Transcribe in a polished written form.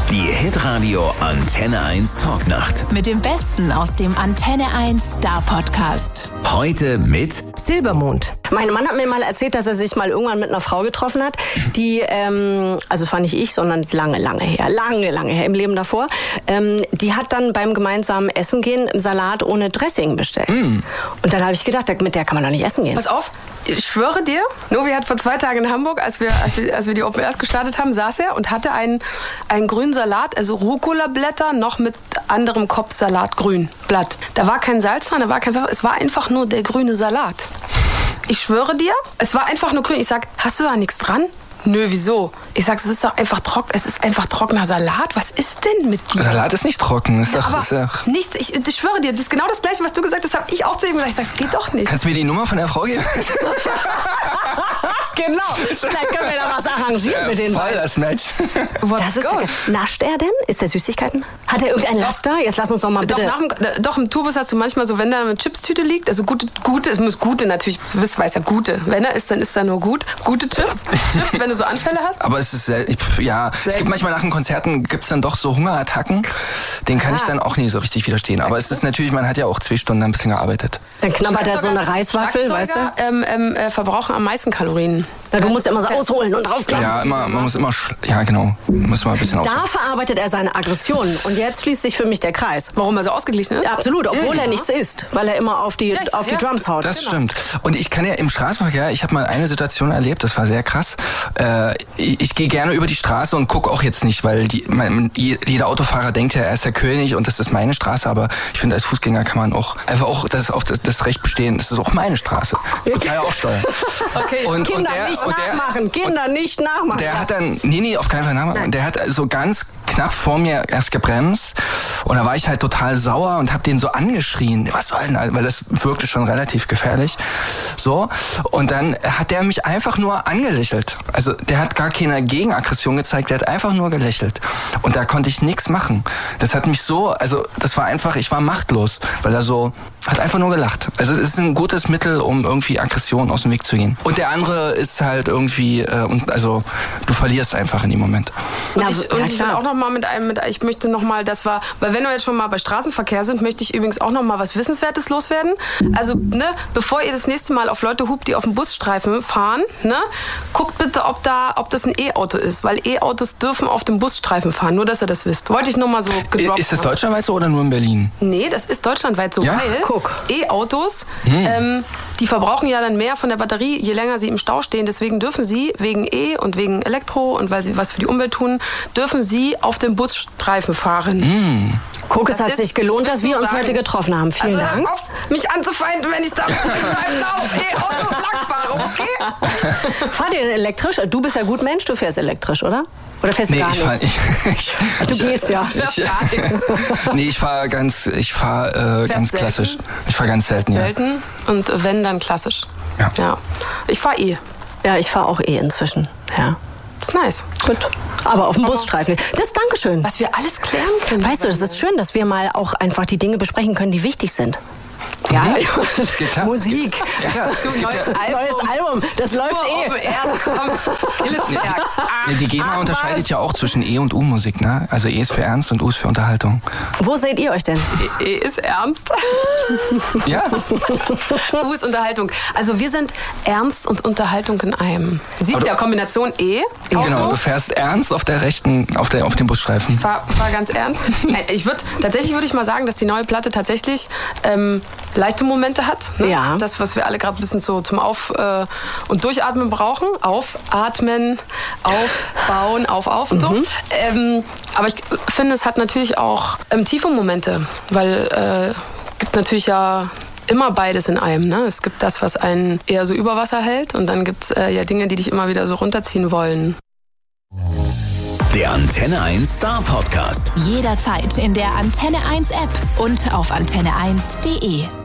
Die Hitradio Antenne 1 Talknacht. Mit dem Besten aus dem Antenne 1 Star Podcast. Heute mit Silbermond. Mein Mann hat mir mal erzählt, dass er sich mal irgendwann mit einer Frau getroffen hat, die, also es war nicht ich, sondern lange her, im Leben davor, die hat dann beim gemeinsamen Essen gehen Salat ohne Dressing bestellt. Und dann habe ich gedacht, mit der kann man doch nicht essen gehen. Pass auf, ich schwöre dir, Novi hat vor 2 Tagen in Hamburg, als wir die Open Airs gestartet haben, saß er und hatte einen grünen Salat, also Rucola-Blätter, noch mit anderem Kopfsalat, grün, Blatt. Da war kein Salz dran, da war kein Pfeffer, es war einfach nur der grüne Salat. Ich schwöre dir, es war einfach nur grün. Ich sag, hast du da nichts dran? Nö, wieso? Ich sag, es ist einfach trockener Salat. Was ist denn mit dir? Salat ist nicht trocken. Ist doch nichts. Ich schwöre dir, das ist genau das Gleiche, was du gesagt hast, habe ich auch zu ihm gesagt. Ich sag, es geht doch nicht. Kannst du mir die Nummer von der Frau geben? Genau. Vielleicht können wir da was arrangieren mit den beiden. Voll das Match. Das ist nascht er denn? Ist der Süßigkeiten? Hat er irgendein Laster? Jetzt lass uns doch mal bitte. Doch, im Tourbus hast du manchmal so, wenn da eine Chipstüte liegt, also gute, es muss gute natürlich, du weiß ja gute. Wenn er ist, dann ist da nur gut. Gute Chips, wenn du so Anfälle hast. Aber es ist es gibt manchmal nach den Konzerten, gibt's dann doch so Hungerattacken. Den kann ich dann auch nie so richtig widerstehen. Aber es ist natürlich, man hat ja auch 2 Stunden ein bisschen gearbeitet. Dann knabbert er so eine Reiswaffel, weißt du? Verbrauchen am meisten Kalorien. Ja, du musst immer so ausholen und draufklappen. Ja, man muss immer, genau, muss man ein bisschen ausholen. Da verarbeitet er seine Aggressionen und jetzt schließt sich für mich der Kreis. Warum er so ausgeglichen ist? Ja, absolut, obwohl er nichts isst, weil er immer auf die Drums haut. Das stimmt. Und ich kann ja im Straßenverkehr, ich habe mal eine Situation erlebt, das war sehr krass. Ich gehe gerne über die Straße und gucke auch jetzt nicht, weil jeder Autofahrer denkt ja, er ist der König und das ist meine Straße, aber ich finde, als Fußgänger kann man auch einfach auch das Recht bestehen, das ist auch meine Straße. Ich kann ja auch steuern. Okay. Kinder nicht nachmachen. Der hat dann, nee, auf keinen Fall nachmachen. Und der hat so ganz knapp vor mir erst gebremst und da war ich halt total sauer und habe den so angeschrien. Was soll denn, weil das wirkte schon relativ gefährlich. So, und dann hat der mich einfach nur angelächelt. Also der hat gar keine Gegenaggression gezeigt, der hat einfach nur gelächelt. Und da konnte ich nichts machen. Das hat mich so, also das war einfach, ich war machtlos, weil er so, hat einfach nur gelacht. Also es ist ein gutes Mittel, um irgendwie Aggression aus dem Weg zu gehen. Und der andere ist halt irgendwie, also du verlierst einfach in dem Moment. Und ich will auch noch mal ich möchte noch mal, weil wenn wir jetzt schon mal bei Straßenverkehr sind, möchte ich übrigens auch noch mal was Wissenswertes loswerden. Also, bevor ihr das nächste Mal auf Leute hupt, die auf dem Busstreifen fahren, guckt bitte, ob das ein E-Auto ist, weil E-Autos dürfen auf dem Busstreifen fahren, nur dass ihr das wisst. Wollte ich nur mal so gedroppt haben. Ist das deutschlandweit so oder nur in Berlin? Nee, das ist deutschlandweit so, weil E-Autos, die verbrauchen ja dann mehr von der Batterie, je länger sie im Stau stehen. Deswegen dürfen sie wegen E und wegen Elektro und weil sie was für die Umwelt tun, dürfen sie auf dem Busstreifen fahren. Guck, es hat sich gelohnt, dass wir uns heute getroffen haben. Vielen Dank. Hör auf, mich anzufeinden, wenn ich da auf E-Auto lang fahre, okay? Fahrt ihr elektrisch? Du bist ja gut Mensch, du fährst elektrisch, oder? Oder fährst du gar nicht? Du gehst ja. Ich fahre ganz klassisch. Ich fahre ganz selten, Selten und wenn, dann klassisch. Ja. Ich fahre Ja, ich fahre auch inzwischen, ja. Das ist nice. Gut. Aber auf dem Busstreifen. Das Dankeschön. Was wir alles klären können. Weißt du, das ist schön, dass wir mal auch einfach die Dinge besprechen können, die wichtig sind. Ja, das geht klar. Musik. Ja, klar. Neues Album, das läuft Die GEMA unterscheidet ja auch zwischen E- und U-Musik, ne? Also E ist für Ernst und U ist für Unterhaltung. Wo seht ihr euch denn? E ist Ernst. Ja. U ist Unterhaltung. Also wir sind Ernst und Unterhaltung in einem. Du siehst ja Kombination E. Genau, du fährst ernst auf der rechten, auf dem Busstreifen. Fahr ganz ernst. Tatsächlich würde ich mal sagen, dass die neue Platte tatsächlich leichte Momente hat. Ne? Ja. Das, was wir alle gerade ein bisschen so zum Auf- und Durchatmen brauchen. Aufatmen, aufbauen, auf und so. Aber ich finde, es hat natürlich auch tiefe Momente, weil gibt natürlich ja immer beides in einem. Ne? Es gibt das, was einen eher so über Wasser hält und dann gibt es ja Dinge, die dich immer wieder so runterziehen wollen. Der Antenne 1 Star Podcast. Jederzeit in der Antenne 1 App und auf antenne1.de.